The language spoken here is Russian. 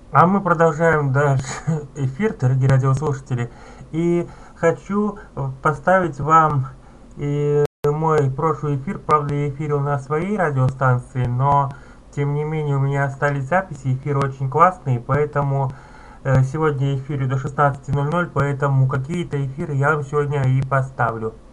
А мы продолжаем дальше эфир, дорогие радиослушатели. И хочу поставить вам мой прошлый эфир. Правда, я эфирил на своей радиостанции, но тем не менее у меня остались записи. Эфир очень классный, поэтому сегодня эфирю до 16:00, поэтому какие-то эфиры я вам сегодня и поставлю.